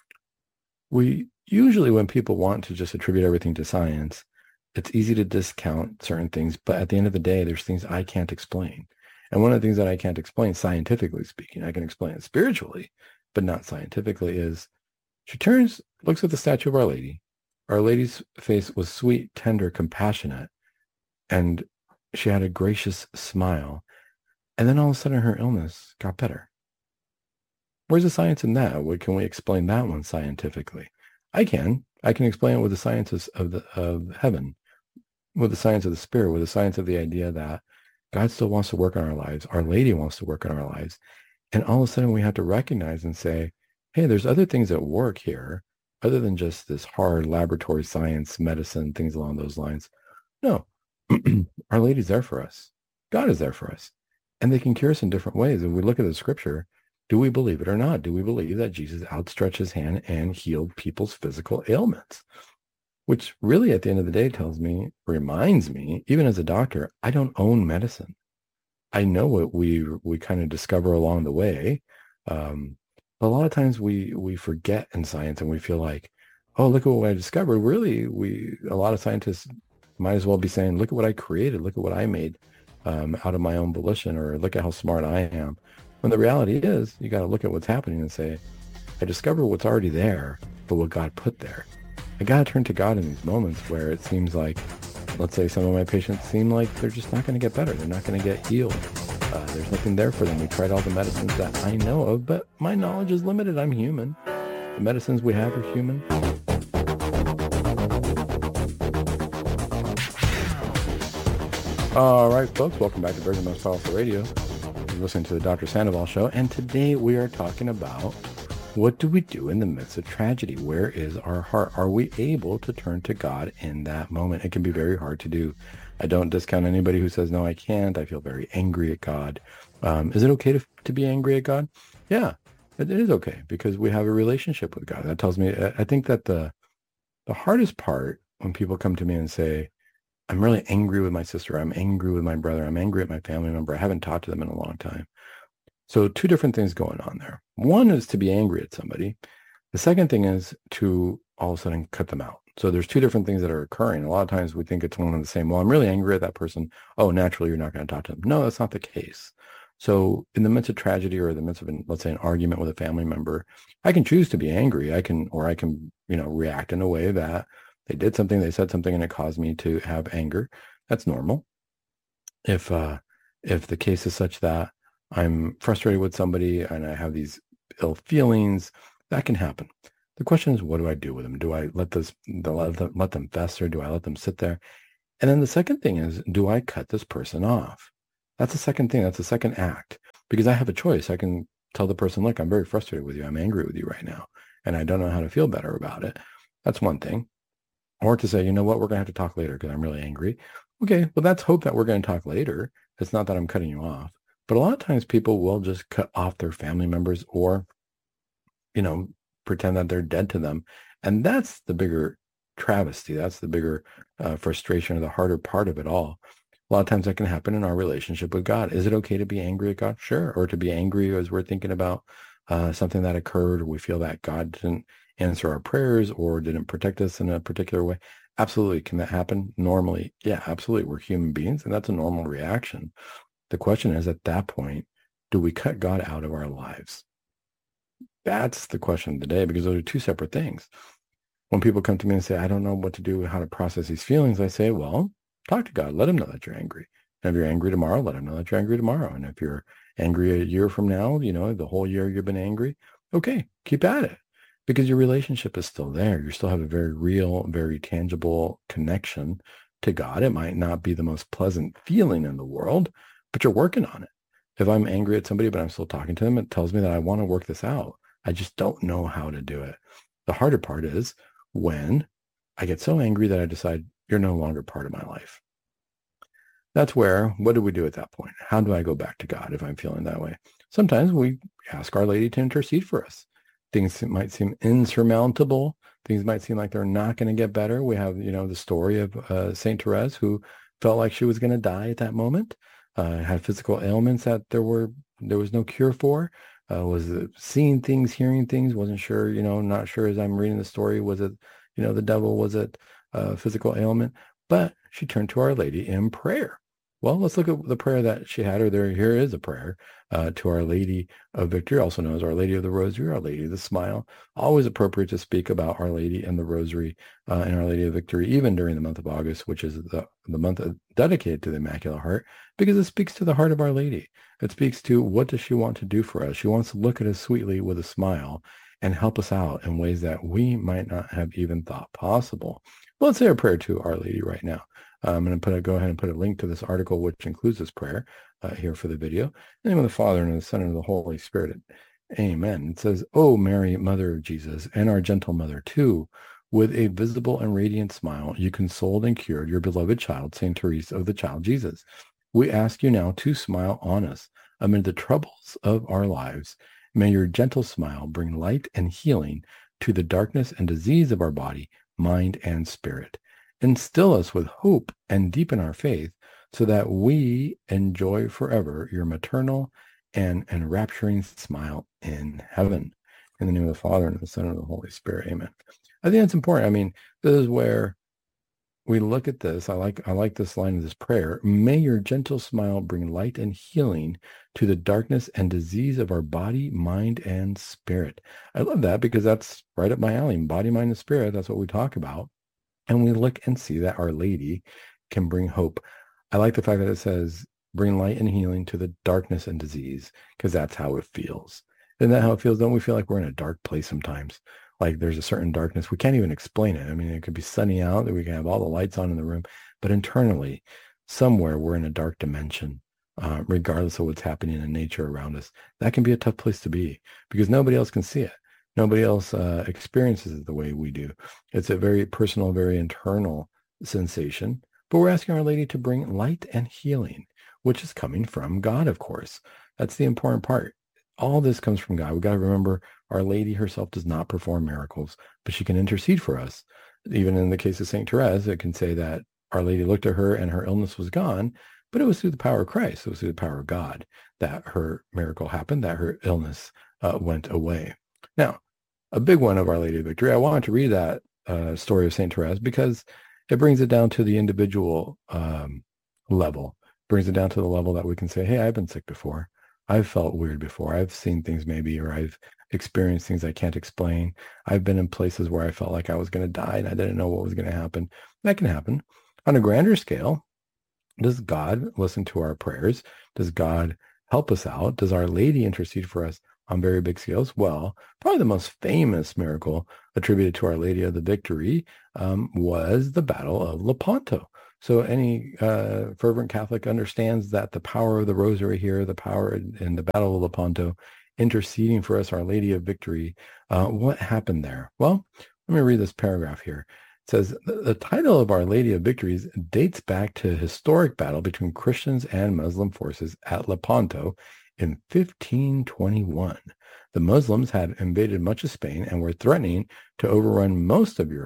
We usually, when people want to just attribute everything to science, it's easy to discount certain things. But at the end of the day, there's things I can't explain. And one of the things that I can't explain, scientifically speaking, I can explain it spiritually, but not scientifically, is she turns, looks at the statue of Our Lady. Our Lady's face was sweet, tender, compassionate, and she had a gracious smile. And then all of a sudden her illness got better. Where's the science in that? What, can we explain that one scientifically? I can. I can explain it with the sciences of the of heaven, with the science of the spirit, with the science of the idea that God still wants to work on our lives. Our Lady wants to work on our lives. And all of a sudden we have to recognize and say, hey, there's other things at work here other than just this hard laboratory science, medicine, things along those lines. No, Our Lady's there for us. God is there for us. And they can cure us in different ways. If we look at the scripture, do we believe it or not? Do we believe that Jesus outstretched his hand and healed people's physical ailments? Which really, at the end of the day, tells me, reminds me, even as a doctor, I don't own medicine. I know what we we kind of discover along the way. Um, but a lot of times we we forget in science and we feel like, oh, look at what I discovered. Really, we a lot of scientists might as well be saying, look at what I created. Look at what I made um, out of my own volition, or look at how smart I am. When the reality is, you got to look at what's happening and say, I discovered what's already there, but what God put there. I got to turn to God in these moments where it seems like, let's say some of my patients seem like they're just not going to get better. They're not going to get healed. Uh, there's nothing there for them. We tried all the medicines that I know of, but my knowledge is limited. I'm human. The medicines we have are human. All right, folks, welcome back to Virgin Most Powerful Radio. You're listening to the Doctor Sandoval Show, and today we are talking about what do we do in the midst of tragedy? Where is our heart? Are we able to turn to God in that moment? It can be very hard to do. I don't discount anybody who says, no, I can't. I feel very angry at God. Um, is it okay to, to be angry at God? Yeah, it, it is okay because we have a relationship with God. That tells me, I think that the the hardest part when people come to me and say, I'm really angry with my sister, I'm angry with my brother, I'm angry at my family member, I haven't talked to them in a long time. So two different things going on there. One is to be angry at somebody. The second thing is to all of a sudden cut them out. So there's two different things that are occurring. A lot of times we think it's one and the same. Well, I'm really angry at that person. Oh, naturally, you're not going to talk to them. No, that's not the case. So in the midst of tragedy or the midst of, an, let's say, an argument with a family member, I can choose to be angry. I can, or I can, you know, react in a way that they did something, they said something, and it caused me to have anger. That's normal. If uh, if the case is such that I'm frustrated with somebody and I have these ill feelings, that can happen. The question is, what do I do with them? Do I let this, let them, let them fester? Do I let them sit there? And then the second thing is, do I cut this person off? That's the second thing. That's the second act, because I have a choice. I can tell the person, look, I'm very frustrated with you. I'm angry with you right now, and I don't know how to feel better about it. That's one thing. Or to say, you know what, we're going to have to talk later because I'm really angry. Okay, well, let's hope that we're going to talk later. It's not that I'm cutting you off. But a lot of times people will just cut off their family members or, you know, pretend that they're dead to them. And that's the bigger travesty. That's the bigger uh, frustration or the harder part of it all. A lot of times that can happen in our relationship with God. Is it okay to be angry at God? Sure. Or to be angry as we're thinking about uh, something that occurred, or we feel that God didn't answer our prayers or didn't protect us in a particular way. Absolutely. Can that happen normally? Yeah, absolutely. We're human beings, and that's a normal reaction. The question is, at that point, do we cut God out of our lives? That's the question of the day, because those are two separate things. When people come to me and say, I don't know what to do, how to process these feelings, I say, well, talk to God. Let him know that you're angry. And if you're angry tomorrow, let him know that you're angry tomorrow. And if you're angry a year from now, you know, the whole year you've been angry, okay, keep at it, because your relationship is still there. You still have a very real, very tangible connection to God. It might not be the most pleasant feeling in the world, but you're working on it. If I'm angry at somebody, but I'm still talking to them, it tells me that I want to work this out. I just don't know how to do it. The harder part is when I get so angry that I decide you're no longer part of my life. That's where, what do we do at that point? How do I go back to God if I'm feeling that way? Sometimes we ask Our Lady to intercede for us. Things might seem insurmountable. Things might seem like they're not going to get better. We have, you know, the story of uh, Saint Therese, who felt like she was going to die at that moment, uh, had physical ailments that there were there was no cure for, uh, was seeing things, hearing things, wasn't sure, you know, not sure as I'm reading the story, was it, you know, the devil, was it a physical ailment? But she turned to Our Lady in prayer. Well, let's look at the prayer that she had, or there, here is a prayer uh, to Our Lady of Victory, also known as Our Lady of the Rosary, Our Lady of the Smile. Always appropriate to speak about Our Lady and the Rosary uh, and Our Lady of Victory, even during the month of August, which is the, the month dedicated to the Immaculate Heart, because it speaks to the heart of Our Lady. It speaks to, what does she want to do for us? She wants to look at us sweetly with a smile and help us out in ways that we might not have even thought possible. Well, let's say a prayer to Our Lady right now. I'm going to put a, go ahead and put a link to this article, which includes this prayer uh, here for the video. In the name of the Father, and of the Son, and of the Holy Spirit. Amen. It says, O Mary, Mother of Jesus, and our gentle Mother too, with a visible and radiant smile, you consoled and cured your beloved child, Saint Therese of the Child Jesus. We ask you now to smile on us amid the troubles of our lives. May your gentle smile bring light and healing to the darkness and disease of our body, mind, and spirit. Instill us with hope and deepen our faith, so that we enjoy forever your maternal and enrapturing smile in heaven. In the name of the Father, and of the Son, and of the Holy Spirit. Amen. I think that's important. I mean, this is where we look at this. I like I like this line of this prayer. May your gentle smile bring light and healing to the darkness and disease of our body, mind, and spirit. I love that, because that's right up my alley. Body, mind, and spirit. That's what we talk about. And we look and see that Our Lady can bring hope. I like the fact that it says, bring light and healing to the darkness and disease, because that's how it feels. Isn't that how it feels? Don't we feel like we're in a dark place sometimes? Like there's a certain darkness. We can't even explain it. I mean, it could be sunny out, that we can have all the lights on in the room, but internally, somewhere we're in a dark dimension, uh, regardless of what's happening in nature around us. That can be a tough place to be, because nobody else can see it. Nobody else uh, experiences it the way we do. It's a very personal, very internal sensation. But we're asking Our Lady to bring light and healing, which is coming from God, of course. That's the important part. All this comes from God. We've got to remember, Our Lady herself does not perform miracles, but she can intercede for us. Even in the case of Saint Therese, it can say that Our Lady looked at her and her illness was gone, but it was through the power of Christ. It was through the power of God that her miracle happened, that her illness uh, went away. Now, a big one of Our Lady of Victory. I wanted to read that uh, story of Saint Therese, because it brings it down to the individual um, level, brings it down to the level that we can say, hey, I've been sick before. I've felt weird before. I've seen things maybe, or I've experienced things I can't explain. I've been in places where I felt like I was going to die and I didn't know what was going to happen. That can happen. On a grander scale, does God listen to our prayers? Does God help us out? Does Our Lady intercede for us on very big scales? Well, probably the most famous miracle attributed to Our Lady of the Victory um, was the Battle of Lepanto. So any uh, fervent Catholic understands that the power of the Rosary here, the power in, in the Battle of Lepanto, interceding for us, Our Lady of Victory. Uh, what happened there? Well, let me read this paragraph here. It says, the, the title of Our Lady of Victories dates back to a historic battle between Christians and Muslim forces at Lepanto in fifteen twenty-one. The Muslims had invaded much of Spain and were threatening to overrun most of Europe,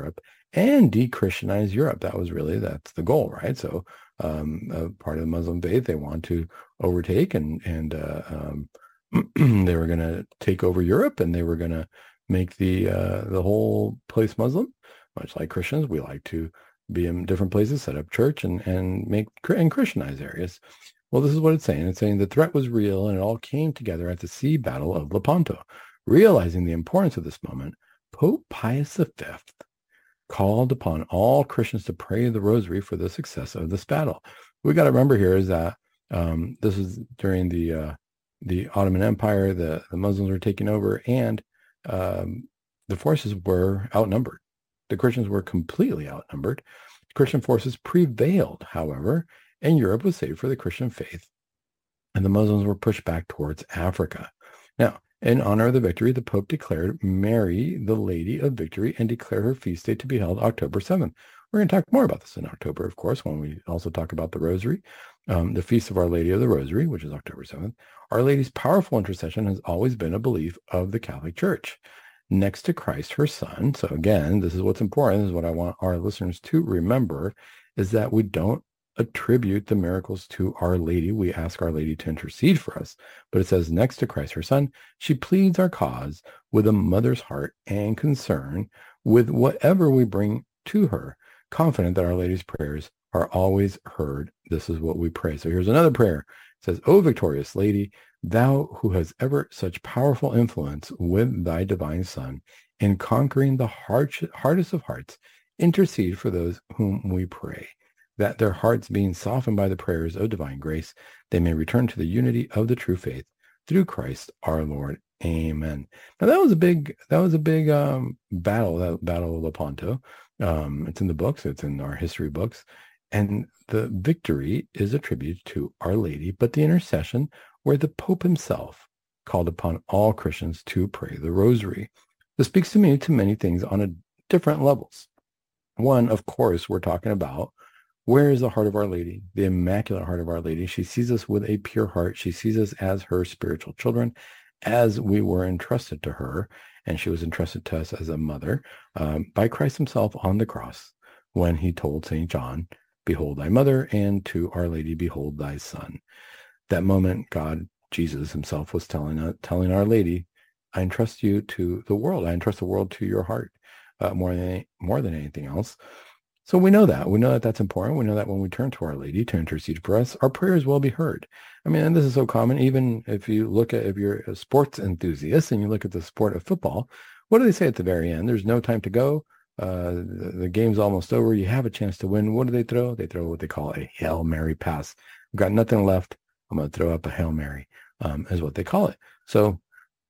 and de-Christianize Europe. That was really, that's the goal, right? So um, a part of the Muslim faith they want to overtake, and, and uh, um, they were going to take over Europe, and they were going to make the uh, the whole place Muslim. Much like Christians, we like to be in different places, set up church, and and make and Christianize areas. Well, this is what it's saying. It's saying the threat was real, and it all came together at the sea battle of Lepanto. Realizing the importance of this moment, Pope Pius the Fifth called upon all Christians to pray the rosary for the success of this battle. What we got to remember here is that um, this is during the uh, the Ottoman Empire. The, the Muslims were taking over, and um, the forces were outnumbered. The Christians were completely outnumbered. Christian forces prevailed, however, and Europe was saved for the Christian faith, and the Muslims were pushed back towards Africa. Now, in honor of the victory, the Pope declared Mary the Lady of Victory and declared her feast day to be held October seventh. We're going to talk more about this in October, of course, when we also talk about the Rosary, um, the Feast of Our Lady of the Rosary, which is October seventh. Our Lady's powerful intercession has always been a belief of the Catholic Church. Next to Christ, her son. So again, this is what's important. This is what I want our listeners to remember, is that we don't attribute the miracles to Our Lady. We ask Our Lady to intercede for us. But it says, next to Christ, her son, she pleads our cause with a mother's heart and concern with whatever we bring to her, confident that Our Lady's prayers are always heard. This is what we pray. So here's another prayer. It says, O victorious Lady, thou who has ever such powerful influence with thy divine Son in conquering the hard, hardest of hearts, intercede for those whom we pray, that their hearts being softened by the prayers of divine grace, they may return to the unity of the true faith through Christ our Lord. Amen. Now that was a big, that was a big um, battle, that Battle of Lepanto. Um, it's in the books, it's in our history books. And the victory is attributed to Our Lady, but the intercession where the Pope himself called upon all Christians to pray the Rosary. This speaks to me to many things on a different levels. One, of course, we're talking about where is the heart of Our Lady, the Immaculate Heart of Our Lady. She sees us with a pure heart. She sees us as her spiritual children, as we were entrusted to her, and she was entrusted to us as a mother um, by Christ himself on the cross when he told Saint John, behold thy mother, and to Our Lady, behold thy son. That moment, God, Jesus himself, was telling uh, telling Our Lady, I entrust you to the world. I entrust the world to your heart uh, more than more than anything else. So we know that. We know that that's important. We know that when we turn to Our Lady to intercede for us, our prayers will be heard. I mean, and this is so common. Even if you look at, if you're a sports enthusiast and you look at the sport of football, what do they say at the very end? There's no time to go. Uh, the, the game's almost over. You have a chance to win. What do they throw? They throw what they call a Hail Mary pass. We've got nothing left. I'm going to throw up a Hail Mary, um, is what they call it. So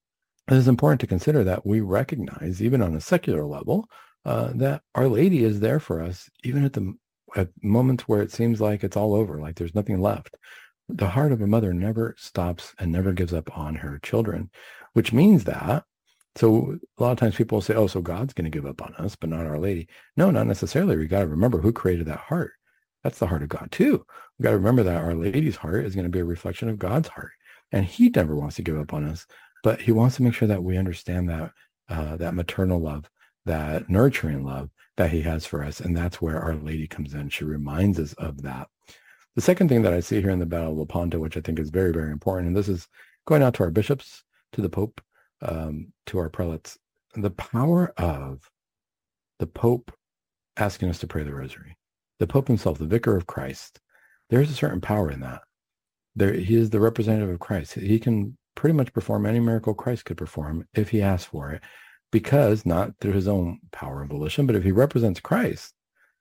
it is important to consider that we recognize, even on a secular level, uh, that Our Lady is there for us, even at the at moments where it seems like it's all over, like there's nothing left. The heart of a mother never stops and never gives up on her children, which means that, so a lot of times people will say, oh, so God's going to give up on us, but not Our Lady. No, not necessarily. We got to remember who created that heart. That's the heart of God too. We've got to remember that Our Lady's heart is going to be a reflection of God's heart. And he never wants to give up on us, but he wants to make sure that we understand that uh, that maternal love, that nurturing love that he has for us. And that's where Our Lady comes in. She reminds us of that. The second thing that I see here in the Battle of Lepanto, which I think is very, very important, and this is going out to our bishops, to the Pope, um, to our prelates, the power of the Pope asking us to pray the Rosary. The Pope himself, the Vicar of Christ, there's a certain power in that. There, he is the representative of Christ. He can pretty much perform any miracle Christ could perform if he asked for it, because not through his own power and volition, but if he represents Christ,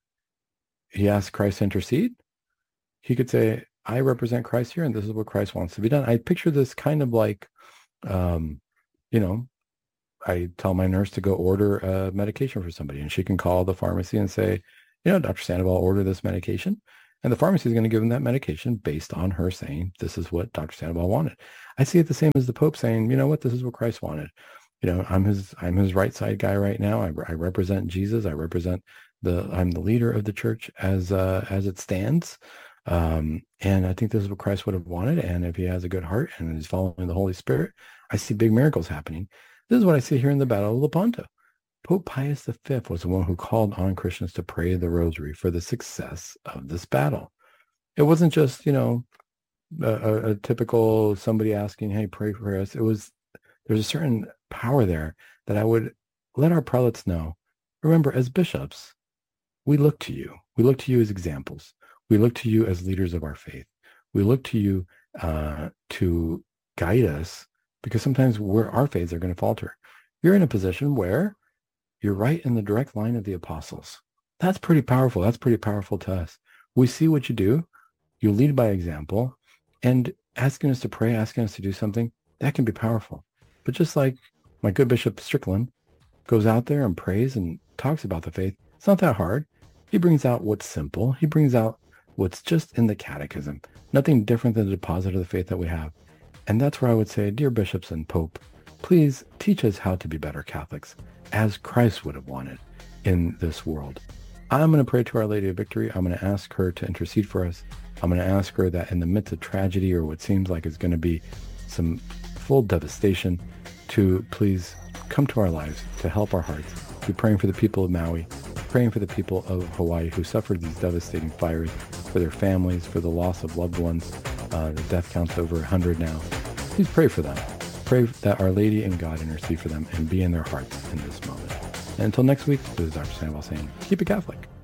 he asks Christ to intercede. He could say, I represent Christ here, and this is what Christ wants to be done. I picture this kind of like, um, you know, I tell my nurse to go order a medication for somebody, and she can call the pharmacy and say, you know, Doctor Sandoval, order this medication. And the pharmacy is going to give them that medication based on her saying, this is what Doctor Sandoval wanted. I see it the same as the Pope saying, you know what, this is what Christ wanted. You know, I'm his, I'm his right side guy right now. I, I represent Jesus. I represent the, I'm the leader of the church as, uh, as it stands. Um, and I think this is what Christ would have wanted. And if he has a good heart and is following the Holy Spirit, I see big miracles happening. This is what I see here in the Battle of Lepanto. Pope Pius the Fifth was the one who called on Christians to pray the rosary for the success of this battle. It wasn't just, you know, a, a typical somebody asking, hey, pray for us. It was, there's a certain power there that I would let our prelates know. Remember, as bishops, we look to you. We look to you as examples. We look to you as leaders of our faith. We look to you uh, to guide us, because sometimes we're, our faiths are going to falter. You're in a position where you're right in the direct line of the apostles. That's pretty powerful. That's pretty powerful to us. We see what you do. You lead by example, and asking us to pray, asking us to do something, that can be powerful. But just like my good Bishop Strickland goes out there and prays and talks about the faith, it's not that hard. He brings out what's simple. He brings out what's just in the catechism. Nothing different than the deposit of the faith that we have. And that's where I would say, dear bishops and Pope, please teach us how to be better Catholics, as Christ would have wanted in this world. I'm going to pray to Our Lady of Victory. I'm going to ask her to intercede for us. I'm going to ask her that in the midst of tragedy, or what seems like is going to be some full devastation, to please come to our lives, to help our hearts. Be praying for the people of Maui, praying for the people of Hawaii who suffered these devastating fires, for their families, for the loss of loved ones. Uh, the death count's over one hundred now. Please pray for them. Pray that Our Lady and God intercede for them and be in their hearts in this moment. And until next week, this is Doctor Sandoval saying, keep it Catholic.